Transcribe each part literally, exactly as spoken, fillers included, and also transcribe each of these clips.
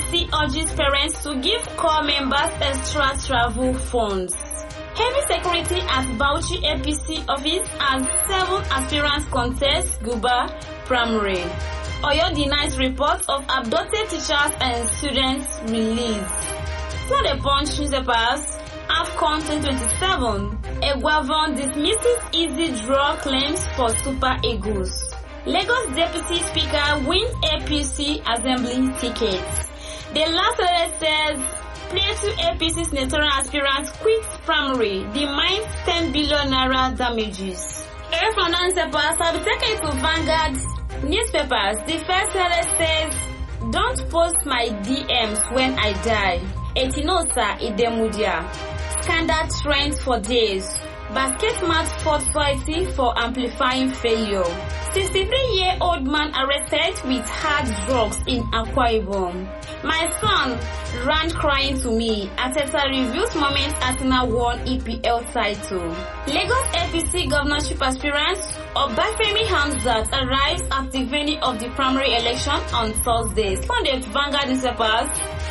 C urges parents to give corps members extra travel funds. Heavy security at Bauchi A P C office as seven aspirants contest Guba Primary. Oyo denies reports of abducted teachers and students released. So the Punch newspapers, AFCON twenty twenty-seven, Egwavon dismisses easy draw claims for Super Eagles. Lagos Deputy Speaker wins A P C Assembly tickets. The last letter says, Plateau A P C senatorial aspirant quits primary, demands ten billion naira damages. Air from newspapers have been taken to Vanguard newspapers. The first letter says, don't post my D Ms when I die. Etinosa Idemudia. Scandal trends for days. Basketmat fought fighting for amplifying failure. sixty-three-year-old man arrested with hard drugs in Akwa Ibom. My son ran crying to me. Ateta reviews moment Arsenal won E P L title. Lagos A P C governorship aspirant Obafemi Hamzat arrives at the venue of the primary election on Thursday. Sunday, Vanguard newspapers.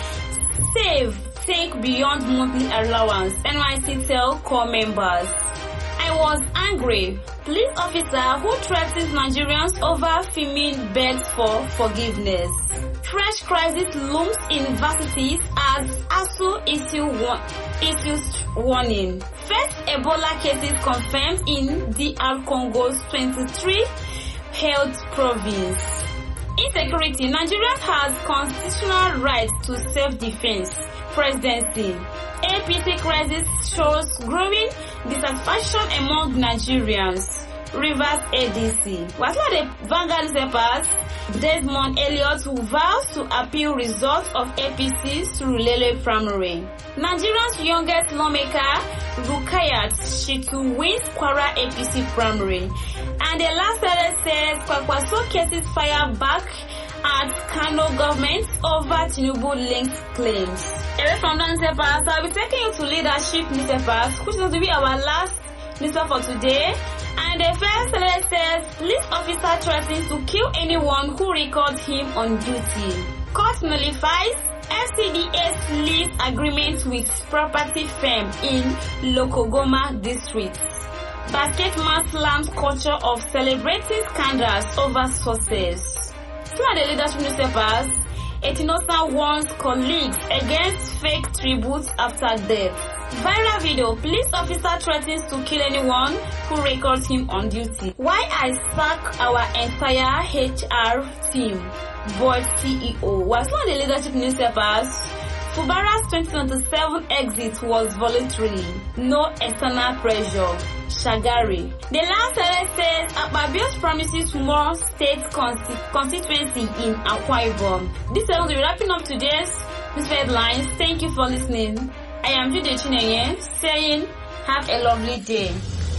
Save, think beyond monthly allowance. N Y C tell corps members. I was angry. Police officer who threatens Nigerians over Femin begs for forgiveness. Fresh crisis looms in universities as A S U issue one, issues warning. First Ebola cases confirmed in D R Congo's twenty-three health province. Insecurity. Nigerians has constitutional right to self-defense. Presidency. A P C crisis shows growing dissatisfaction among Nigerians. Rivers A D C. What are the Vanguard newspapers? Desmond Elliott who vows to appeal results of A P C through Lele Primary. Nigeria's youngest lawmaker, Rukayat Shitu, wins Kwara A P C Primary. And the last letter says Kwakwaso cases fire back at Kano government over Tinubu linked claims. Away from the newspapers, I'll be taking you to leadership newspapers, which is going to be our last newspaper for today. And the first letter says, police officer threatens to kill anyone who records him on duty. Court nullifies F C D A's lease agreement with property firm in Lokogoma district. Basketman slams culture of celebrating scandals over sources. Two of the leadership newspapers, Etinosa warns colleagues against fake tributes after death. Viral video, police officer threatens to kill anyone who records him on duty. Why I sack our entire H R team, board C E O. Was one of the leadership newspapers. Fubara's twenty twenty-seven exit was voluntary, no external pressure. Shagari. The last letter says Akpabio's promises more state consti- constituency in Akwa Ibom. This is going to be wrapping up today's news headlines. Thank you for listening. I am Jude Chinenye saying have a lovely day.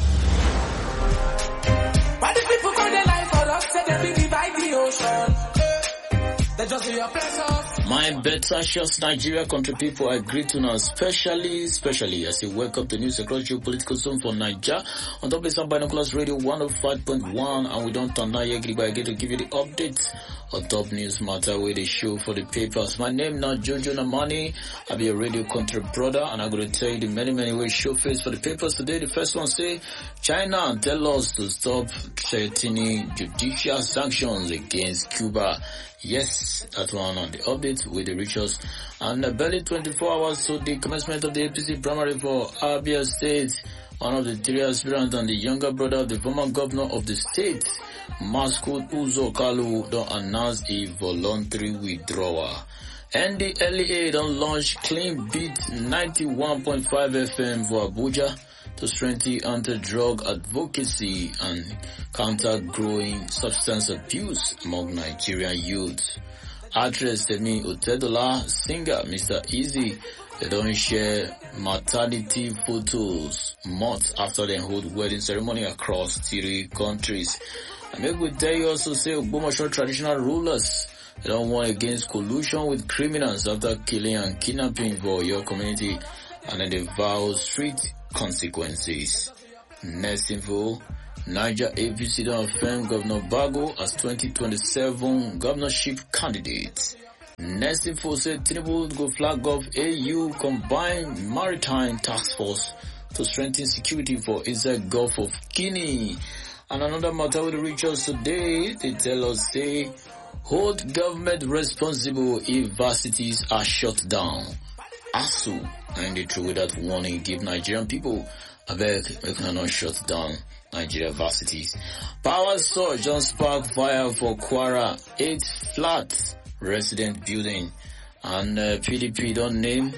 Why the people call their life for us? Say they be by the ocean. They just be your pressure. My better-shot Nigeria country people, I greet you now, especially, especially as you wake up the news across geopolitical zone for Nigeria. On top of some binoculars radio one oh five point one, and we don't turn now yet, but I get to give you the updates on top news matter with the show for the papers. My name now Jojo Namani. I'll be a radio country brother, and I'm going to tell you the many, many ways show face for the papers today. The first one say, China tell us to stop threatening judicial sanctions against Cuba. Yes, that one on the update with the rituals. And uh, barely twenty-four hours to the commencement of the A P C primary for Abia State. One of the three aspirants and the younger brother of the former governor of the state, Maskud Uzo Kalu, don't announce a voluntary withdrawal. And the L E A don't launch Clean Beat ninety-one point five F M for Abuja to strengthen anti-drug advocacy and counter growing substance abuse among Nigerian youth. Actress Temi Otedola, singer Mister Easy, they don't share maternity photos months after they hold wedding ceremony across three countries. And maybe we tell you also say Ogbomoso traditional rulers, they don't want against collusion with criminals after killing and kidnapping for your community, and then they vow strict consequences. Next info, Niger A P C don't affirm Governor Bago as twenty twenty-seven governorship candidate. Next info said Tinubu go flag off A U combined maritime task force to strengthen security for inside Gulf of Guinea. And another matter will reach us today. They tell us say hold government responsible if varsities are shut down. A S U and they threw that warning give Nigerian people I beg we cannot shut down Nigeria varsities. Power surge don't spark fire for Kwara eight flats resident building, and uh, P D P don't name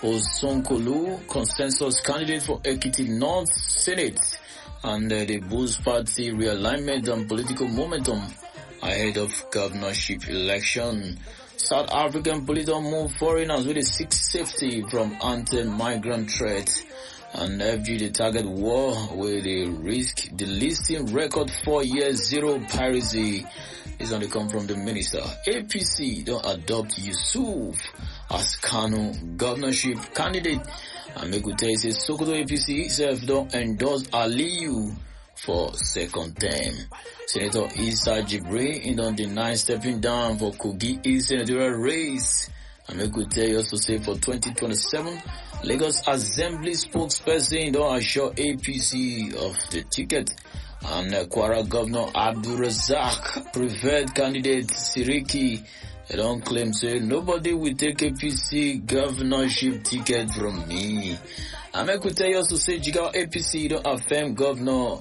Osonkolu consensus candidate for Ekiti North Senate, and uh, the boost party realignment and political momentum ahead of governorship election. South African police don't move foreigners with a six safety from anti-migrant threat, and F G the target war where they risk the listing record four years zero piracy. Is on the come from the minister. A P C don't adopt Yusuf as Kano governorship candidate. And Mekute says Sokoto A P C itself don't endorse Aliyu for second term. Senator Issa Jibril in on deny stepping down for Kogi East senatorial race. And Mekute also say for twenty twenty-seven, Lagos Assembly spokesperson don't assure A P C of the ticket. And uh, Kwara Governor Abdul Razak preferred candidate Siriki they don't claim say nobody will take A P C governorship ticket from me. And I could tell you also say Jigawa A P C don't affirm Governor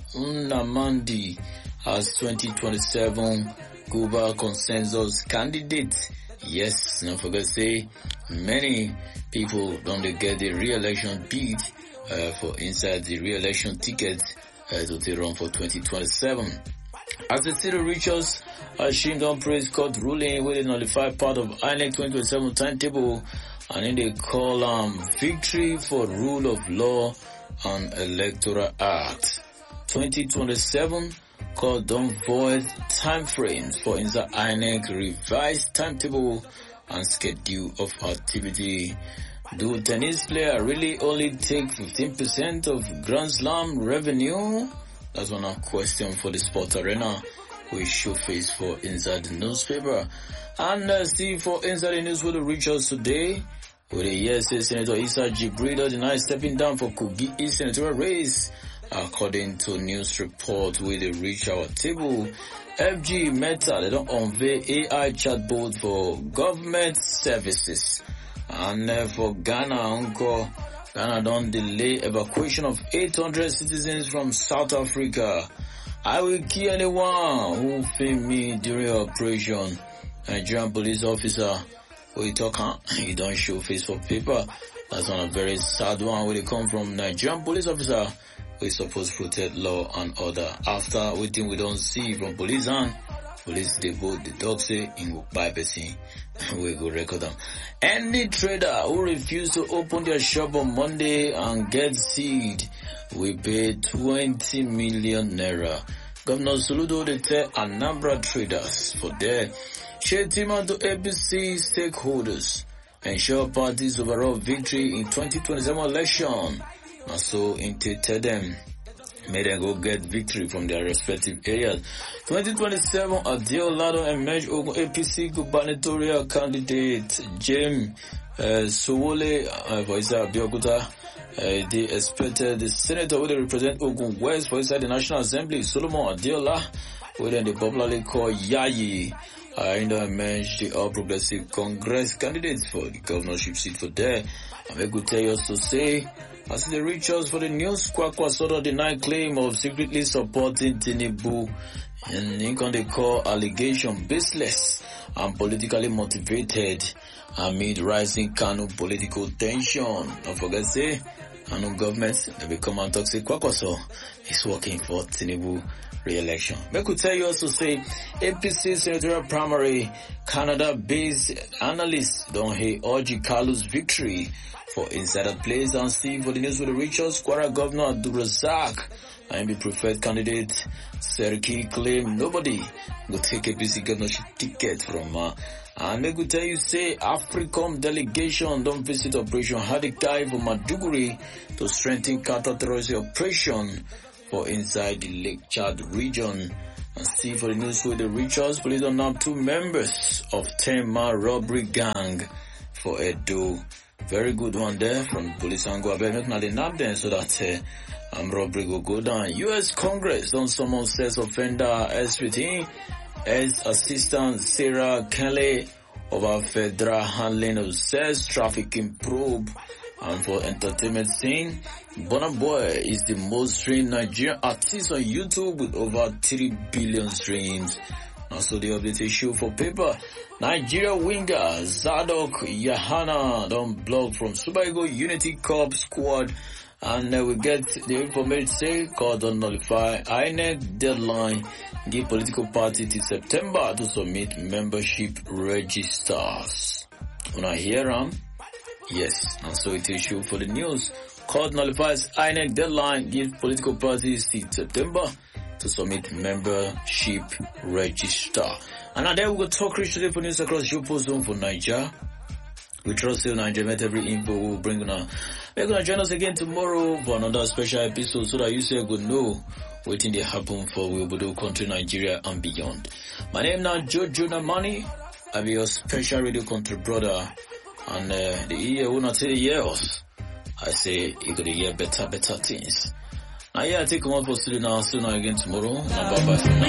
Nnamdi as twenty twenty-seven Cuba consensus candidate. Yes, don't forget say many people don't get the re-election bid uh, for inside the re-election ticket. Uh, to the run for twenty twenty-seven. As the city reaches a Shington Praise Court ruling with a nullified part of I N E C twenty twenty-seven timetable, and in they call um, victory for rule of law and electoral act. twenty twenty-seven court don't void time frames for inside I N E C revised timetable and schedule of activity. Do tennis player really only take fifteen percent of Grand Slam revenue? That's one question for the sport arena. We should face for inside the newspaper. And uh, see for inside the news will reach us today. With a yes, Senator Issa Jibril denies stepping down for Kogi East senatorial race. According to news report where they reach our table, F G Meta, they don't unveil A I chatbot for government services. And uh, for Ghana, Uncle, Ghana don't delay evacuation of eight hundred citizens from South Africa. I will kill anyone who film me during operation. Nigerian police officer, we talk, huh? He don't show face for paper. That's one a very sad one where they come from. Nigerian police officer, we supposed to protect law and order. After waiting we don't see from police and police they vote the dog say in go buy person. We go record them. Any trader who refuse to open their shop on Monday and get seed will pay twenty million naira. Governor Soludo they tell Anambra traders for their share team to A P C stakeholders ensure party's overall victory in twenty twenty-seven election. And so intended them. May them go get victory from their respective areas. twenty twenty-seven, Adio Lado emerged Ogun A P C gubernatorial candidate James uh, Sowole uh, for Isa Biokuta. Uh, they expected the senator who they represent Ogun West for inside the National Assembly, Solomon Adiola, who then they popularly call Yayi. Uh, in the emerged the All Progressive Congress candidates for the governorship seat for there. And we could tell you also say, as they reach us for the news, Kwakwa sort of denied claim of secretly supporting Tinubu, and Lincoln they call allegation baseless and politically motivated amid rising Kano political tension. Don't forget say, Kano government they become and talk say Kwakwa so is working for Tinubu re-election. I could tell you also say A P C senatorial primary Canada-based analysts don't hate Orji Kalu's victory for insider plays and see for the news with the Richards Kwara Governor Abdul Razak and the preferred candidate Seriki claim nobody will take A P C governorship ticket from her. Uh, and they could tell you say Africom delegation don't visit Operation Hadikai for Maduguri to strengthen counter-terrorism operation for inside the Lake Chad region. And still for the news with the Richards, police don't have two members of ten-man robbery gang for Edo. Very good one there from police and go about now they nab them so that uh, um, robbery will go down. U S Congress don't summon sex offender S fifteen as Assistant Sarah Kelly over federal handling of sex trafficking probe. And for entertainment scene, Burna Boy is the most streamed Nigerian artist on YouTube with over three billion streams. Now so the update issue for paper. Nigeria winger Zadok Yahana don't block from Super Eagles Unity Cup squad. And uh, we get the information say God don't nullify I N E C deadline, give political party till September to submit membership registers. When I hear them, yes, and so it issue for the news. Court nullifies I N E C deadline, give political parties till September to submit membership register. And now there we go talk rich today for news across your post zone for Nigeria. We trust you Nigeria met every info we'll bring on. We're gonna join us again tomorrow for another special episode so that you say good know waiting to happen for Wilbudo country Nigeria and beyond. My name now Jojo Namani. I'm your special radio country brother. And uh, the year will not say years. I say you're gonna hear better, better things. Now yeah, I take one for studio now, see you now again tomorrow. Bye bye for now.